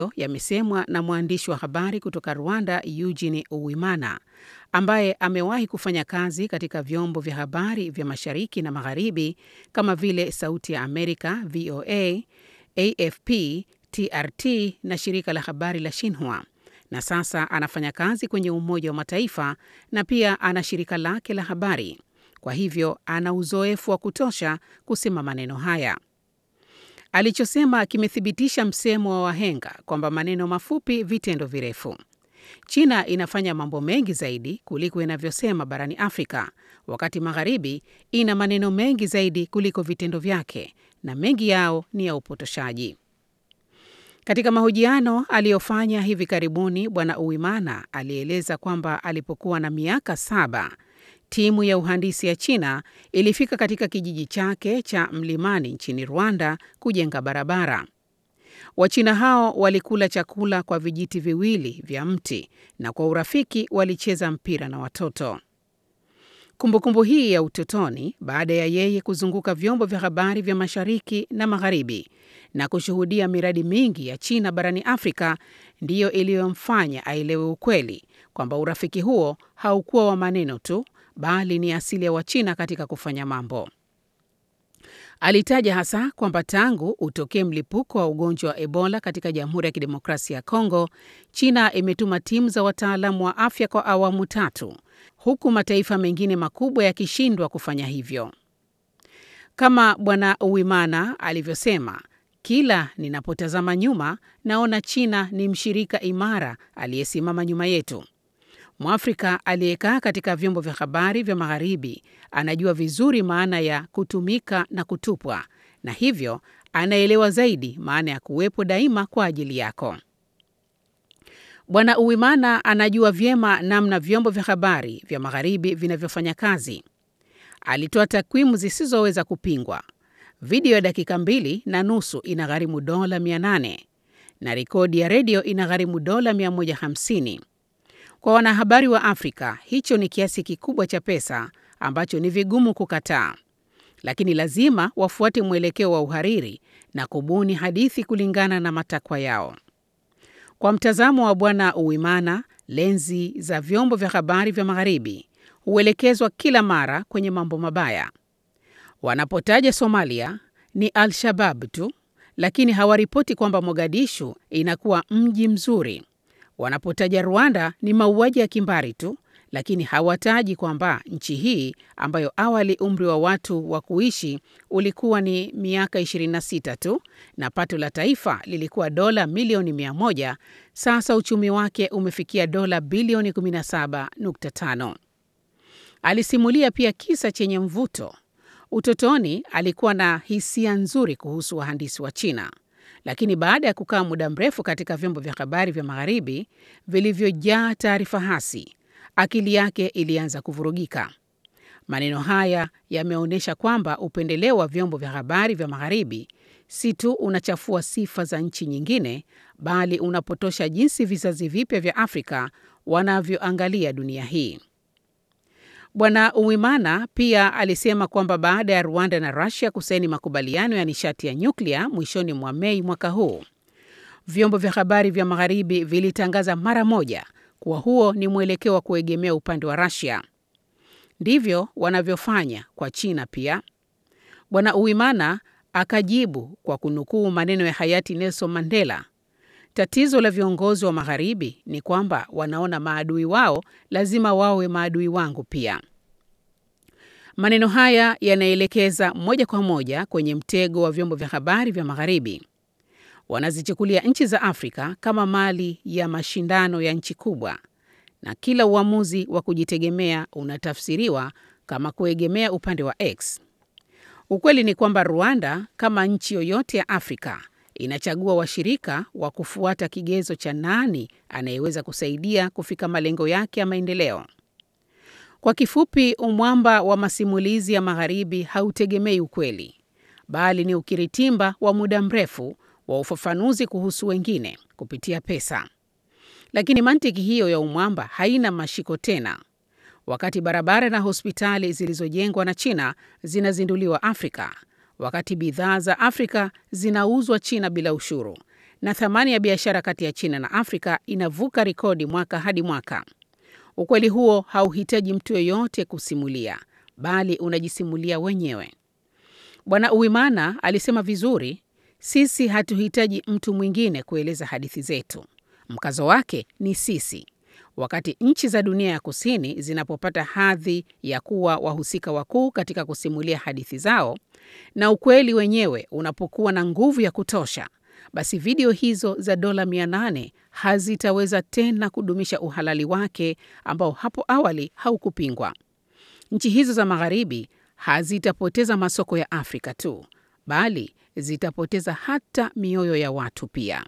yamesemwa na mwandishi wa habari kutoka Rwanda Eugene Uwimana, ambaye amewahi kufanya kazi katika vyombo vya habari vya Mashariki na Magharibi kama vile Sauti ya Amerika VOA, AFP, TRT na shirika la habari la Xinhua, na sasa anafanya kazi kwenye Umoja wa Mataifa na pia ana shirika lake la habari. Kwa hivyo ana uzoefu wa kutosha kusema maneno haya. Alichosema kimethibitisha msemo wa wahenga kwamba maneno mafupi, vitendo virefu. China inafanya mambo mengi zaidi kuliko inavyosema barani Afrika, wakati Magharibi ina maneno mengi zaidi kuliko vitendo vyake, na mengi yao ni ya upotoshaji. Katika mahojiano aliyofanya hivi karibuni, Bwana Uwimana alieleza kwamba alipokuwa na miaka 7, timu ya uhandisi ya China ilifika katika kijiji chake cha mlimani nchini Rwanda kujenga barabara. Wachina hao walikula chakula kwa vijiti viwili vya mti na kwa urafiki walicheza mpira na watoto. Kumbukumbu hii ya utotoni, baada ya yeye kuzunguka vyombo vya habari vya Mashariki na Magharibi na kushuhudia miradi mingi ya China barani Afrika, ndiyo iliyomfanya aelewe ukweli kwamba urafiki huo haukuwa wa maneno tu, bali ni asili ya Wachina katika kufanya mambo. Alitaja hasa kwamba tangu utokee mlipuko wa ugonjwa wa Ebola katika Jamhuri ya Kidemokrasia ya Kongo, China imetuma timu za wataalamu wa afya kwa awamu 3, huku mataifa mengine makubwa yakishindwa kufanya hivyo. Kama Bwana Uwimana alivyosema, kila ninapotazama nyuma naona China ni mshirika imara aliyesimama nyuma yetu. Mwafrika aliyekaa katika vyombo vya habari vya Magharibi anajua vizuri maana ya kutumika na kutupwa, na hivyo anaelewa zaidi maana ya kuwepo daima kwa ajili yako. Bwana Uwimana anajua vyema namna vyombo vya habari vya Magharibi vinavyofanya kazi. Alitoa takwimu zisizoweza kupingwa. Video ya dakika 2.5 inagharimu dola 800 na rekodi ya redio inagharimu dola 150. Kwa wanahabari wa Afrika, hicho ni kiasi kikubwa cha pesa ambacho ni vigumu kukataa. Lakini lazima wafuate mwelekeo wa uhariri na kubuni hadithi kulingana na matakwa yao. Kwa mtazamo wa Bwana Uwimana, lenzi za vyombo vya habari vya Magharibi huelekezwa kila mara kwenye mambo mabaya. Wanapotaja Somalia ni Al-Shabaab tu, lakini hawaripoti kwamba Mogadishu inakuwa mji mzuri. Wanapotaja Rwanda ni mauaji ya kimbari tu, lakini hawataji kwamba nchi hii ambayo awali umri wa watu wa kuishi ulikuwa ni miaka 26 tu na pato la taifa lilikuwa dola milioni 100, sasa uchumi wake umefikia dola bilioni 17.5. Alisimulia pia kisa chenye mvuto. Utotoni alikuwa na hisia nzuri kuhusu wahandisi wa China, lakini baada ya kukaa muda mrefu katika vyombo vya habari vya Magharibi vilivyojaa taarifa hasi, akili yake ilianza kuvurugika. Maneno haya yameonyesha kwamba upendeleo wa vyombo vya habari vya Magharibi si tu unachafua sifa za nchi nyingine, bali unapotosha jinsi vizazi vipya vya Afrika wanavyoangalia dunia hii. Bwana Uwimana pia alisema kwamba baada ya Rwanda na Russia kusaini makubaliano ya nishati ya nyuklia mwishoni mwa Mei mwaka huu, vyombo vya habari vya Magharibi vilitangaza mara moja kuwa huo ni mwelekeo wa kuegemea upande wa Russia. Ndivyo wanavyofanya kwa China pia. Bwana Uwimana akajibu kwa kunukuu maneno ya hayati Nelson Mandela: tatizo la viongozi wa Magharibi ni kwamba wanaona maadui wao lazima wawe maadui wangu pia. Maneno haya yanaelekeza moja kwa moja kwenye mtego wa vyombo vya habari vya Magharibi. Wanazichukulia nchi za Afrika kama mali ya mashindano ya nchi kubwa, na kila uamuzi wa kujitegemea unatafsiriwa kama kuegemea upande wa X. Ukweli ni kwamba Rwanda, kama nchi yoyote ya Afrika, inachagua washirika wa kufuata kigezo cha nani anayeweza kusaidia kufika malengo yake ya maendeleo. Kwa kifupi, umwamba wa masimulizi ya Magharibi hautegemei ukweli, bali ni ukiritimba wa muda mrefu wa ufafanuzi kuhusu wengine kupitia pesa. Lakini mantiki hiyo ya umwamba haina mashiko tena. Wakati barabara na hospitali zilizojengwa na China zinazinduliwa Afrika, wakati bidhaa za Afrika zinauzwa China bila ushuru, na thamani ya biashara kati ya China na Afrika inavuka rekodi mwaka hadi mwaka. Ukweli huo hauhitaji mtu yeyote kusimulia, bali unajisimulia wenyewe. Bwana Uwimana alisema vizuri, sisi hatuhitaji mtu mwingine kueleza hadithi zetu. Mkazo wake ni sisi. Wakati nchi za dunia ya kusini zinapopata hadhi ya kuwa wahusika wakuu katika kusimulia hadithi zao, na ukweli wenyewe unapokuwa na nguvu ya kutosha, basi video hizo za dola 800 hazitaweza tena kudumisha uhalali wake ambao hapo awali haukupingwa. Nchi hizo za magharibi hazitapoteza masoko ya Afrika tu, bali zitapoteza hata mioyo ya watu pia.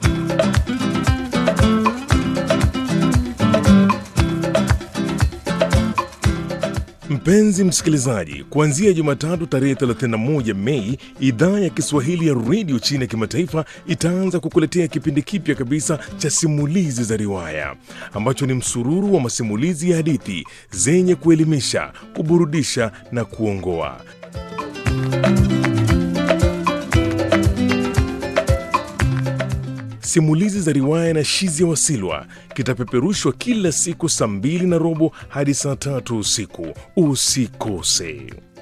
Mpenzi msikilizaji, kuanzia Jumatatu tarehe 31 Mei, idhaa ya Kiswahili ya Radio China Kimataifa itaanza kukuletea kipindi kipya kabisa cha simulizi za riwaya, ambacho ni msururu wa masimulizi ya hadithi zenye kuelimisha, kuburudisha na kuongoa. Simulizi za riwaya na Shizia Wasilwa kitapeperushwa kila siku saa 2:15 hadi saa 3 usiku. Usikose.